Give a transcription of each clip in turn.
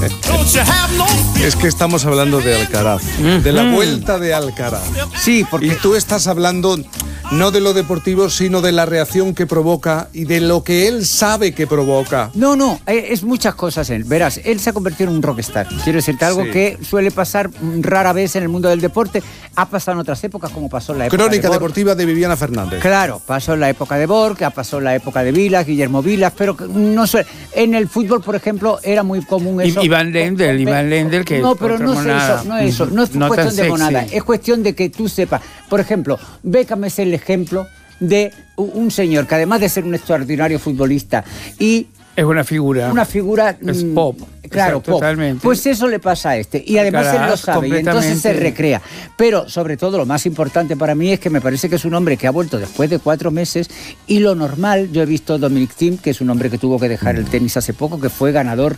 Es que estamos hablando de Alcaraz, de la vuelta de Alcaraz. Sí, porque... Y tú estás hablando no de lo deportivo, sino de la reacción que provoca y de lo que él sabe que provoca. No, es muchas cosas él. Verás, él se ha convertido en un rockstar. Quiero decirte algo que suele pasar rara vez en el mundo del deporte. Ha pasado en otras épocas, como pasó en la época Crónica de Borg. deportiva de Viviana Fernández. Claro, pasó en la época de Borg, pasó en la época de Vilas, Guillermo Vilas, pero no suele... En el fútbol, por ejemplo, era muy común eso. Iván Lendl, que... No, pero no es eso, no es cuestión de monada, es cuestión de que tú sepas. Por ejemplo, Beckham es el ejemplo de un señor que, además de ser un extraordinario futbolista y... Es una figura. Es pop. Claro, Exacto, pop. Totalmente. Pues eso le pasa a este. Y además él lo sabe. Y entonces se recrea. Pero, sobre todo, lo más importante para mí es que me parece que es un hombre que ha vuelto después de 4 meses. Y lo normal, yo he visto a Dominic Thiem, que es un hombre que tuvo que dejar el tenis hace poco, que fue ganador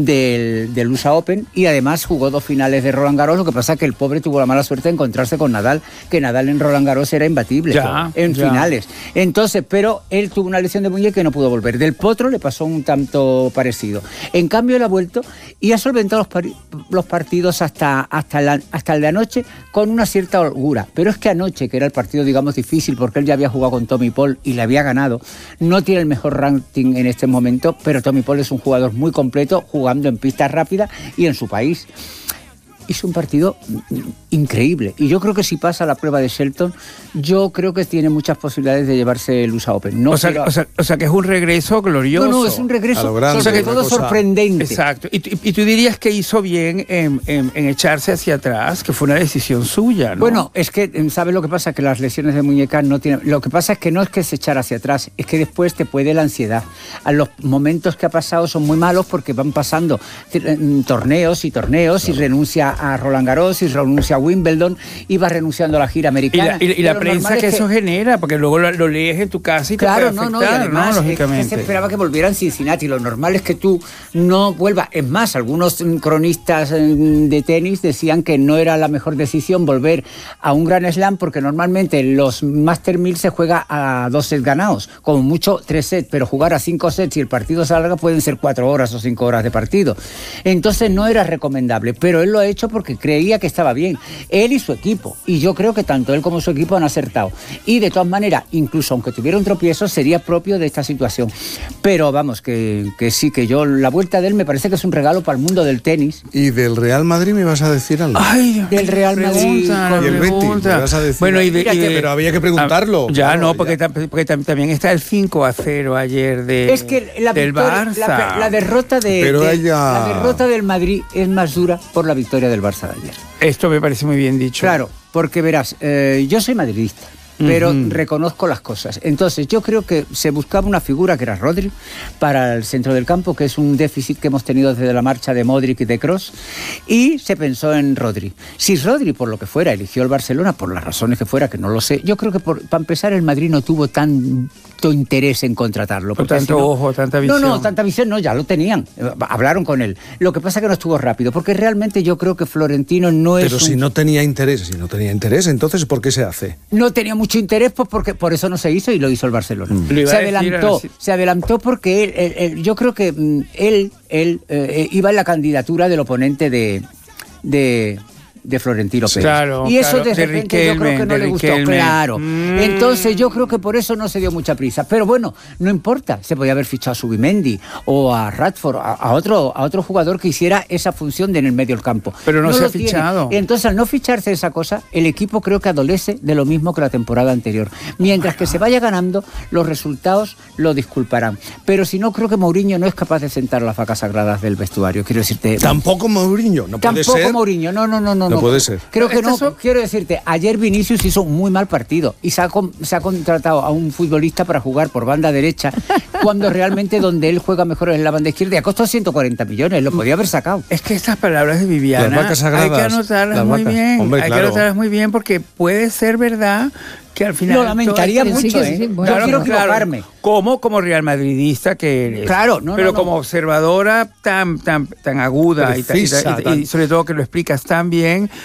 del USA Open. Y además jugó 2 finales de Roland Garros. Lo que pasa es que el pobre tuvo la mala suerte de encontrarse con Nadal, que Nadal en Roland Garros era imbatible en finales. Entonces, pero él tuvo una lesión de muñeca y no pudo volver. Del Potro le pasó un tanto parecido. En cambio, él ha vuelto y ha solventado los partidos hasta el de anoche con una cierta holgura. Pero es que anoche, que era el partido, digamos, difícil, porque él ya había jugado con Tommy Paul y le había ganado, no tiene el mejor ranking en este momento, pero Tommy Paul es un jugador muy completo, jugando en pistas rápidas y en su país. Hizo un partido increíble. Y yo creo que si pasa la prueba de Shelton, yo creo que tiene muchas posibilidades de llevarse el USA Open. O sea, que es un regreso glorioso. No, es un regreso grande, sobre todo sorprendente. Exacto. Y tú dirías que hizo bien en echarse hacia atrás, que fue una decisión suya, ¿no? Bueno, es que, ¿sabes lo que pasa? Que las lesiones de muñeca no tienen... Lo que pasa es que no es que se echara hacia atrás, es que después te puede la ansiedad. A los momentos que ha pasado son muy malos porque van pasando torneos y renuncia a Roland Garros y renuncia a Wimbledon y va renunciando a la gira americana. Y la prensa que eso genera, porque luego lo lees en tu casa y te puede afectar, y además, lógicamente. Es que se esperaba que volviera en Cincinnati. Lo normal es que tú no vuelvas. Es más, algunos cronistas de tenis decían que no era la mejor decisión volver a un Grand Slam, porque normalmente los Master 1000 se juega a 2 sets ganados, como mucho 3 sets, pero jugar a 5 sets y el partido se alarga pueden ser 4 horas o 5 horas de partido. Entonces no era recomendable, pero él lo ha hecho porque creía que estaba bien, él y su equipo, y yo creo que tanto él como su equipo han acertado, y de todas maneras, incluso aunque tuviera un tropiezo, sería propio de esta situación, pero vamos, que sí, que yo, la vuelta de él me parece que es un regalo para el mundo del tenis. ¿Y del Real Madrid me vas a decir algo? Ay, del Real Madrid y el Betis, me vas a decir. Bueno, pero había que preguntarlo. Porque también está el 5-0 ayer es que del Barça. La derrota del Madrid es más dura por la victoria del Barça de ayer. Esto me parece muy bien dicho. Claro, porque verás, yo soy madridista, pero reconozco las cosas. Entonces, yo creo que se buscaba una figura que era Rodri para el centro del campo, que es un déficit que hemos tenido desde la marcha de Modric y de Kroos, y se pensó en Rodri. Si Rodri, por lo que fuera, eligió el Barcelona, por las razones que fuera, que no lo sé, yo creo que para empezar el Madrid no tuvo tanto interés en contratarlo. Por tanto ojo, tanta visión. No, tanta visión no, ya lo tenían. Hablaron con él. Lo que pasa es que no estuvo rápido, porque realmente yo creo que Florentino no es... Pero si no tenía interés, entonces ¿por qué se hace? No tenía mucho interés, pues porque por eso no se hizo y lo hizo el Barcelona. Se adelantó porque yo creo que él iba en la candidatura del oponente de Florentino Pérez. Claro, y eso de repente Riquelme, yo creo que no le gustó, claro. Entonces yo creo que por eso no se dio mucha prisa. Pero bueno, no importa, se podía haber fichado a Zubimendi o a Rashford, a otro jugador que hiciera esa función en el medio del campo. Pero no se ha fichado. Entonces, al no ficharse esa cosa, el equipo creo que adolece de lo mismo que la temporada anterior. Mientras que se vaya ganando, los resultados lo disculparán. Pero si no, creo que Mourinho no es capaz de sentar las vacas sagradas del vestuario. Quiero decirte... Tampoco Mourinho, no puede ser. Tampoco Mourinho, no. No puede ser. Creo que no. Quiero decirte, ayer Vinicius hizo un muy mal partido y se ha contratado a un futbolista para jugar por banda derecha cuando realmente donde él juega mejor es en la banda izquierda y ha costado 140 millones, lo podía haber sacado. Es que estas palabras de Viviana las vacas sagradas, hay que anotarlas muy bien. Hombre, hay que anotarlas muy bien porque puede ser verdad que al final... Lo lamentaría mucho, ¿eh? Bueno, yo quiero equivocarme. Como Real Madridista que eres. Claro, pero como observadora tan aguda y sobre todo que lo explicas tan bien,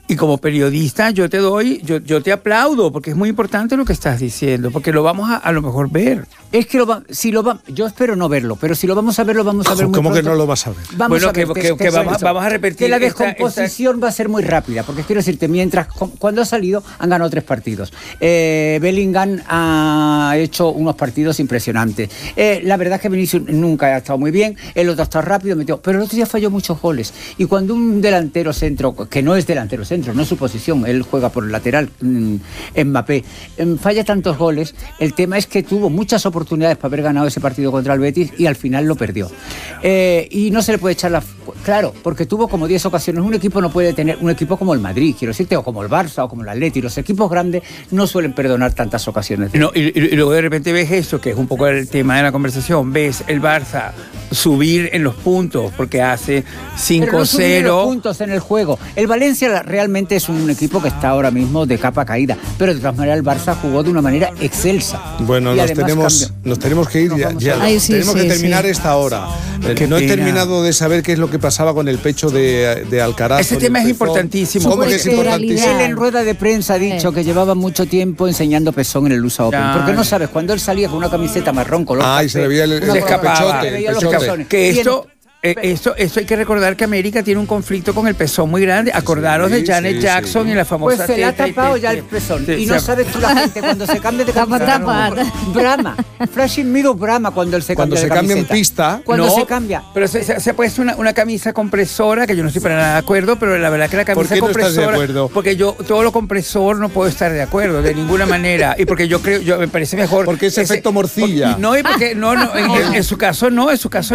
Y como periodista yo te aplaudo, porque es muy importante lo que estás diciendo, porque lo vamos a lo mejor ver. Es que yo espero no verlo, pero si lo vamos a ver, lo vamos a ver muy ¿Cómo pronto. que no lo vas a ver? Vamos a ver, vamos a repetir. Que la descomposición va a ser muy rápida, porque quiero decirte, cuando ha salido, han ganado 3 partidos. Bellingham ha hecho unos partidos impresionantes. La verdad es que Vinicius nunca ha estado muy bien, el otro ha estado rápido, pero el otro día falló muchos goles. Y cuando un delantero centro, que no es delantero centro, no es su posición, él juega por el lateral, Mbappé, falla tantos goles, el tema es que tuvo muchas oportunidades para haber ganado ese partido contra el Betis y al final lo perdió. Y no se le puede echar claro, porque tuvo como 10 ocasiones. Un equipo no puede tener, un equipo como el Madrid, quiero decirte, o como el Barça, o como el Atleti. Los equipos grandes no suelen perdonar tantas ocasiones. No, y luego de repente ves eso, que es un poco el tema de la conversación. Ves el Barça subir en los puntos, porque hace 5-0. Pero no subir los puntos en el juego. El Valencia realmente es un equipo que está ahora mismo de capa caída, pero de todas maneras el Barça jugó de una manera excelsa. Bueno, nos tenemos que ir, tenemos que terminar esta hora. No he terminado de saber qué es lo que pasaba con el pecho de Alcaraz. Ese tema es importantísimo. ¿Cómo que es importantísimo? Él en rueda de prensa ha dicho que llevaba mucho tiempo enseñando pezón en el USA Open. Porque no sabes, cuando él salía con una camiseta marrón color café, y se le veía el pechote. Que esto hay que recordar que América tiene un conflicto con el pezón muy grande. Acordaros de Janet Jackson y la famosa. Pues se le ha tapado ya el pezón. Y no sabes tú, la gente cuando se cambia de camiseta. Brama. Flashing Middle brama cuando él se cambia de camiseta. Cuando se cambia en pista. Cuando se cambia. Pero se ha puesto una camisa compresora, que yo no estoy para nada de acuerdo, pero la verdad que la camisa compresora. ¿Por qué no estás de acuerdo? Porque yo, todo lo compresor no puedo estar de acuerdo, de ninguna manera. Y porque yo me parece mejor. Porque es efecto morcilla. En su caso no.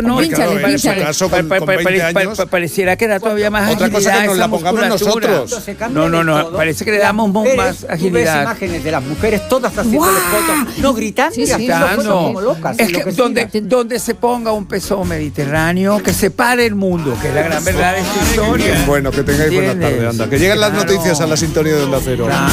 Pareciera que da todavía más agilidad. Otra cosa que nos la pongamos nosotros. No, parece que le damos más agilidad. Ves imágenes de las mujeres todas haciendo fotos, no gritando, como locas. Es que donde se ponga un pezón mediterráneo, que se pare el mundo, que es la gran verdad de esta historia. Bueno, que tengáis buena tarde, anda. Que lleguen las noticias a la sintonía de Onda Cero.